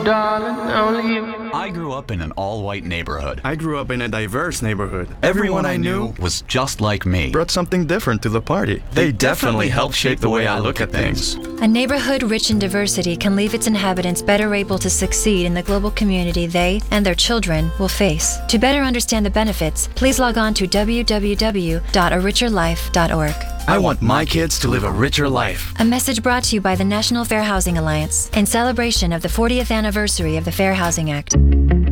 darling, only you. I grew up in an all-white neighborhood. I grew up in a diverse neighborhood. Everyone I knew was just like me. Brought something different to the party. They definitely helped shape the way I look at things. A neighborhood rich in diversity can leave its inhabitants better able to succeed in the global community they and their children will face. To better understand the benefits, please log on to www.aricherlife.org. I want my kids to live a richer life. A message brought to you by the National Fair Housing Alliance in celebration of the 40th anniversary of the Fair Housing Act.